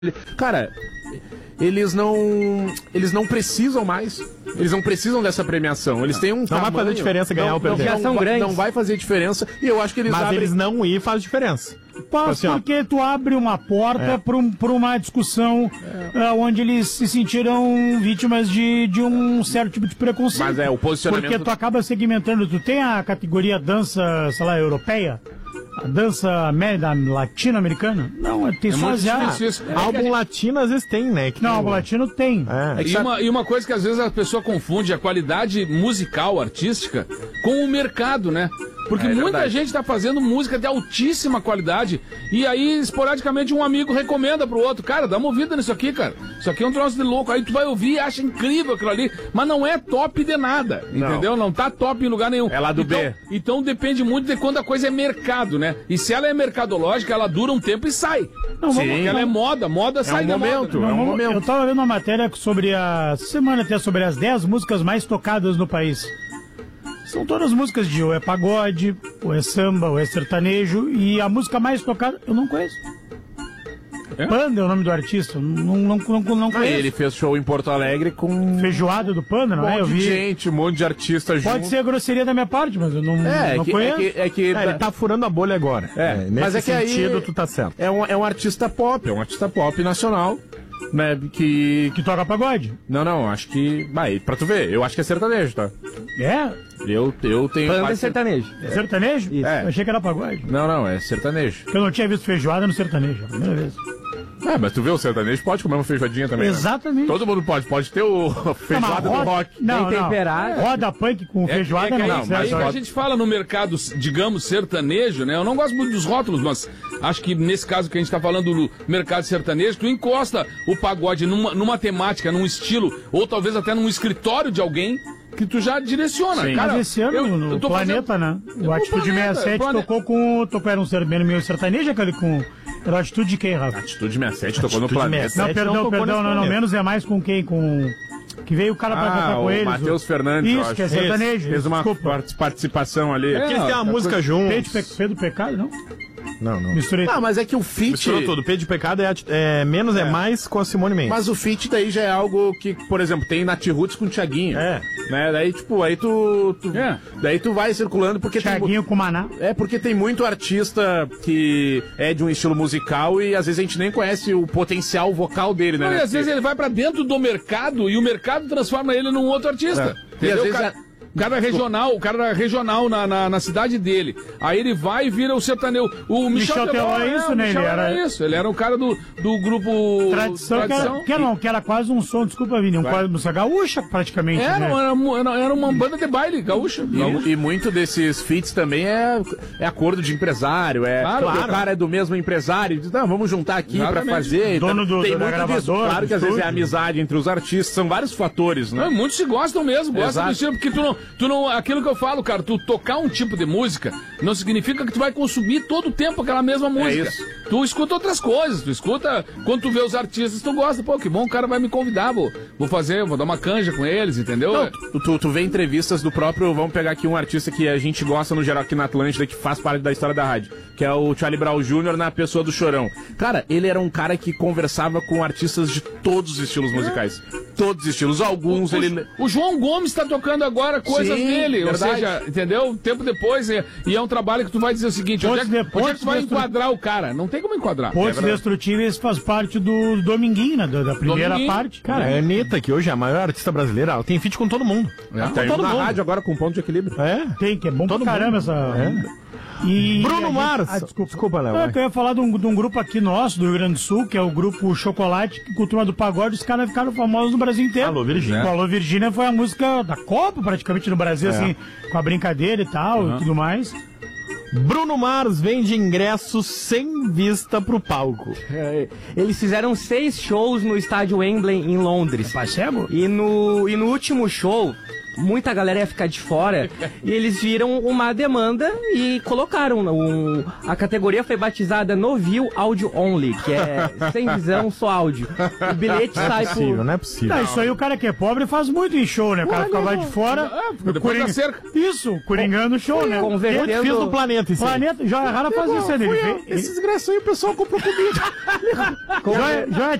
Cara, eles não precisam mais. Eles não precisam dessa premiação. Eles têm um tamanho... Não vai fazer diferença ganhar ou perder. Não vai fazer diferença. E eu acho que eles Mas eles não ir faz diferença. Porque tu abre uma porta para uma discussão onde eles se sentiram vítimas de um certo tipo de preconceito. Mas o posicionamento... Porque tu acaba segmentando. Tu tem a categoria dança, sei lá, europeia, a dança latino-americana? Não, tem só asiático. Álbum latino às vezes tem, né? Não, álbum latino tem. E uma coisa que às vezes a pessoa confunde a qualidade musical, artística, com o mercado, né? Porque muita gente tá fazendo música de altíssima qualidade e aí, esporadicamente, um amigo recomenda pro outro: cara, dá uma ouvida nisso aqui, cara. Isso aqui é um troço de louco. Aí tu vai ouvir e acha incrível aquilo ali, mas não é top de nada, entendeu? Não tá top em lugar nenhum. É lá do B. Então depende muito de quando a coisa é mercado, né? E se ela é mercadológica, ela dura um tempo e sai. Porque ela é moda sai de momento. É um momento. Eu tava vendo uma matéria sobre semana até sobre as 10 músicas mais tocadas no país. São todas músicas de ou é pagode, ou é samba, ou é sertanejo, e a música mais tocada eu não conheço. Panda é o nome do artista, não conheço. Ele fez show em Porto Alegre com... Feijoada do Panda, não é? Um monte de gente, um monte de artista junto. Pode ser a grosseria da minha parte, mas eu não conheço. Ele tá furando a bolha agora. Nesse sentido, tu tá certo. É um artista pop, nacional. Né, que toca pagode. Não, acho que... pra tu ver, eu acho que é sertanejo, tá? Eu tenho... Panda é sertanejo. É sertanejo? Isso. Eu achei que era pagode. Não, é sertanejo. Eu não tinha visto feijoada no sertanejo, é a primeira vez. Mas tu vê o sertanejo, pode comer uma feijoadinha também. Exatamente. Né? Todo mundo pode ter o feijoada do rock. Não, temperar. Roda punk com feijoada não. Mas a gente fala no mercado, digamos, sertanejo, né? Eu não gosto muito dos rótulos, mas acho que nesse caso que a gente tá falando do mercado sertanejo, tu encosta o pagode numa temática, num estilo, ou talvez até num escritório de alguém, que tu já direciona. Sim. Cara, mas esse ano, no Planeta, né? O Atitude 67 tocou era um meio sertanejo, aquele com... Era a Atitude de quem, Rafa? Atitude 67 tocou no Planeta. Não, perdão, não, menos é mais com quem? Que veio o cara pra tocar com eles. Matheus Fernandes, Isso, que é sertanejo. Fez uma participação ali. Eles têm uma música juntos. Pedro Pecado, não? Não. Misturei. Mas é que o feat... Misturou tudo. Pedro Pecado é menos é mais com a Simone Mendes. Mas o feat daí já é algo que, por exemplo, tem Nath Roots com o Thiaguinho. Né? Daí, aí daí tu vai circulando porque Thiaguinho com Maná. Porque tem muito artista que é de um estilo musical e às vezes a gente nem conhece o potencial vocal dele, né? E às vezes ele vai pra dentro do mercado e o mercado transforma ele num outro artista. E às vezes o cara regional na cidade dele. Aí ele vai e vira o sertanejo. O Michel Teló é isso, né? Ele era o cara do grupo Tradição. Que era quase um som, desculpa, Vini, música gaúcha praticamente. Era uma banda de baile gaúcha. E muito desses feats também é acordo de empresário. O cara é do mesmo empresário. Diz, vamos juntar aqui pra fazer. Dono tem da muito disso. Claro que às vezes é amizade entre os artistas. São vários fatores, né? Muitos se gostam mesmo. Gostam do estilo, porque tu não, aquilo que eu falo, cara, tu tocar um tipo de música não significa que tu vai consumir todo o tempo aquela mesma música. Tu escuta outras coisas, quando tu vê os artistas, tu gosta, que bom, o cara vai me convidar, vou dar uma canja com eles, entendeu? Tu vê entrevistas do próprio, vamos pegar aqui um artista que a gente gosta no geral aqui na Atlântida, que faz parte da história da rádio, que é o Charlie Brown Jr. na pessoa do Chorão. Cara, ele era um cara que conversava com artistas de todos os estilos musicais. Todos os estilos, alguns O João Gomes tá tocando agora coisas dele, verdade. Ou seja, entendeu? Tempo depois, e é um trabalho que tu vai dizer o seguinte, onde é que tu vai enquadrar o cara? Não tem como enquadrar. Pontos Destrutíveis faz parte do Dominguinho, né? Da primeira parte. Cara, a Anitta, que hoje é a maior artista brasileira, ela tem feat com todo mundo. Tem todo na rádio agora com ponto de equilíbrio. Tem, que é bom pra caramba essa... E Bruno Mars. Desculpa, Léo. Eu ia falar de um grupo aqui nosso, do Rio Grande do Sul, que é o grupo Chocolate, que com a turma do pagode, os caras ficaram famosos no Brasil inteiro. Alô, Virgínia. Alô, Virgínia foi a música da Copa, praticamente, no Brasil, assim, com a brincadeira e tal, e tudo mais. Bruno Mars vende ingressos sem vista pro palco. Eles fizeram 6 shows no estádio Wembley, em Londres. Cego? E no último show, muita galera ia ficar de fora, e eles viram uma demanda e colocaram. A categoria foi batizada No View Audio Only, que é sem visão, só áudio. O bilhete sai por... Não é possível. Não, isso aí o cara que é pobre faz muito em show, né? O cara fica lá de fora. Depois da cerca. Isso, coringando o show, né? Convertendo... Fiz no planeta isso aí. Planeta, Joia Rara faz isso aí. Esse desgraçado aí o pessoal comprou comida. Joia